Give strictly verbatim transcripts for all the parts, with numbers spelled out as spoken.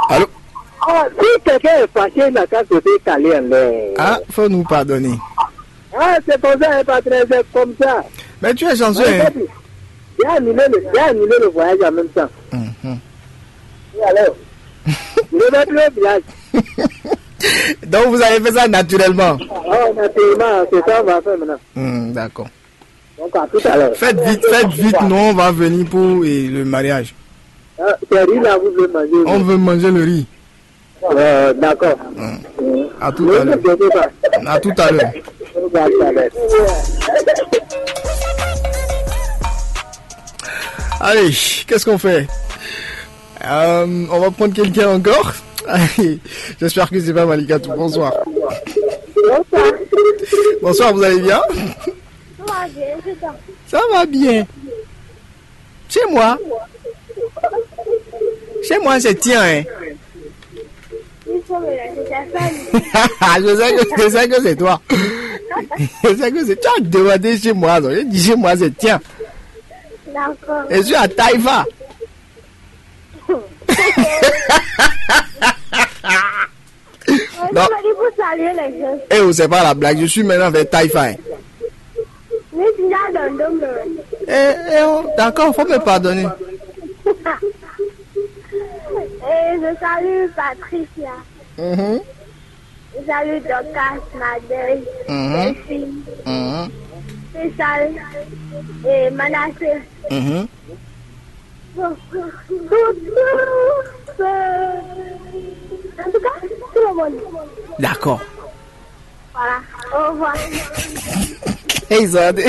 Allô? Ah, si quelqu'un est fâché, il n'a qu'à côté calé en l'air. Ah, faut nous pardonner. Ah, c'est comme ça, il n'est pas très comme ça. Mais tu es chanceux, hein? J'ai annulé, annulé le voyage en même temps. Mm-hmm. Et alors? Je vais plus au village. Donc vous avez fait ça naturellement? Oh, naturellement, c'est ça, on va faire maintenant. Mm, d'accord. Donc à tout à l'heure. Faites vite, faites vite, nous on va venir pour et, le mariage. Ah, c'est riz là, vous voulez manger? On veut manger le riz. Euh, d'accord. Mm. À tout à l'heure. À tout à l'heure. Allez, qu'est-ce qu'on fait? euh, On va prendre quelqu'un encore. J'espère que c'est pas Malikatou. Bonsoir. Bonsoir. Bonsoir, vous allez bien? Ça va bien, c'est ça. Ça va bien. Chez moi. Chez moi, c'est tien, hein. je sais que, je sais que c'est toi. Je sais que c'est toi qui demandais chez moi. Donc. Je dis chez moi, c'est tien. D'accord. Et je suis à Taïfa. Non. Eh, oh, c'est pas la blague. Je suis maintenant vers Taïfa. Eh, eh, oh, d'accord, faut me pardonner. Et je salue Patricia. Mm-hmm. Je salue Docas, Nadège, Mm-hmm. Delphine, Mm-hmm. Spécial et Manassé. Mm-hmm. En tout cas, tout le monde. D'accord. Voilà, au revoir. Hey, Zade.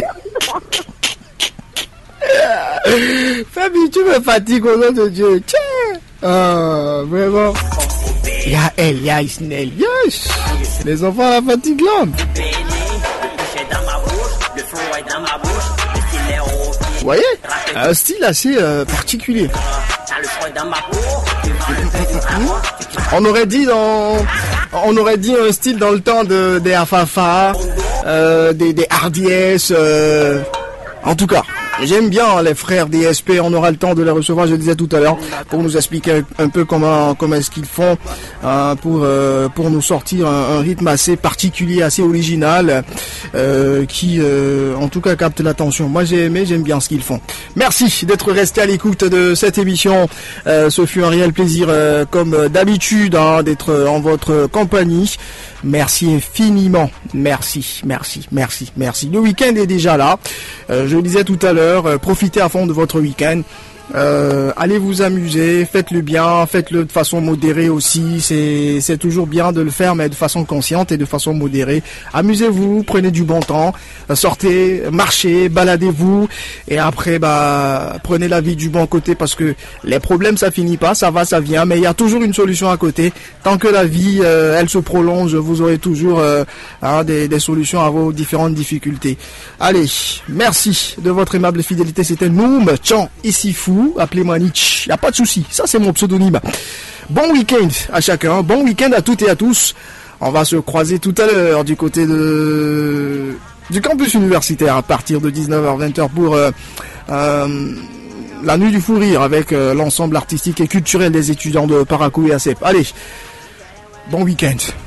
Fabi, tu me fatigues au nom de Dieu. Tiens. Ah, vraiment. Il y a elle, il y a Isnel. Yes. Les enfants la fatiguent l'homme. Vous voyez, un style assez euh, particulier. On aurait dit dans, on aurait dit un style dans le temps de des Afafa, euh, des des R D S. Euh, en tout cas, j'aime bien les frères D S P. On aura le temps de les recevoir, je le disais tout à l'heure, pour nous expliquer un peu comment comment est-ce qu'ils font euh, pour euh, pour nous sortir un, un rythme assez particulier, assez original, euh, qui euh, en tout cas capte l'attention. Moi j'ai aimé, j'aime bien ce qu'ils font. Merci d'être resté à l'écoute de cette émission. Euh, ce fut un réel plaisir, euh, comme d'habitude, hein, d'être en votre compagnie. Merci infiniment. Merci, merci, merci, merci. Le week-end est déjà là. Euh, je le disais tout à l'heure, euh, profitez à fond de votre week-end. Euh, allez vous amuser, faites-le bien, faites-le de façon modérée aussi. C'est c'est toujours bien de le faire, mais de façon consciente et de façon modérée. Amusez-vous, prenez du bon temps, sortez, marchez, baladez-vous, et après bah prenez la vie du bon côté, parce que les problèmes ça finit pas, ça va, ça vient, mais il y a toujours une solution à côté. Tant que la vie euh, elle se prolonge, vous aurez toujours euh, hein, des, des solutions à vos différentes difficultés. Allez, merci de votre aimable fidélité. C'était Noum Tchan ici fou. Appelez-moi Nietzsche, y a pas de souci, ça c'est mon pseudonyme. Bon week-end à chacun, bon week-end à toutes et à tous. On va se croiser tout à l'heure du côté de du campus universitaire à partir de dix-neuf heures vingt pour euh, euh, la nuit du fou rire avec euh, l'ensemble artistique et culturel des étudiants de Parakou et A C E P. Allez, bon week-end.